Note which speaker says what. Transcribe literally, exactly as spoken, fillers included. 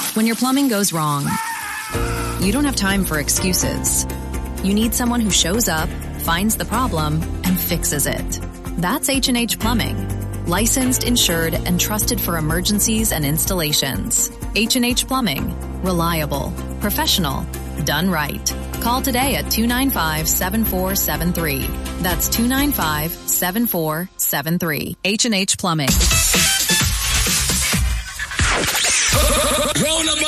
Speaker 1: When your plumbing goes wrong, you don't have time for excuses. You need someone who shows up, finds the problem, and fixes it. That's H and H Plumbing. Licensed, insured, and trusted for emergencies and installations. H and H Plumbing. Reliable. Professional. Done right. Call today at two nine five, seven four seven three. That's two nine five, seven four seven three. H and H Plumbing.
Speaker 2: Grown up